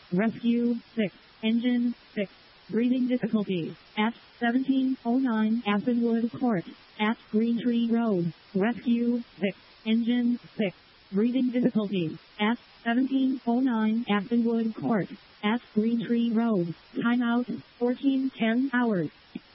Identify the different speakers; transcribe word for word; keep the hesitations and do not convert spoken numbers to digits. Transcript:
Speaker 1: Rescue six. Engine six. Breathing difficulties at seventeen oh nine Aspenwood Court at Green Tree Road. Rescue six. Engine six. Breathing difficulties at seventeen oh nine Aspenwood Court at Green Tree Road. Timeout fourteen ten hours.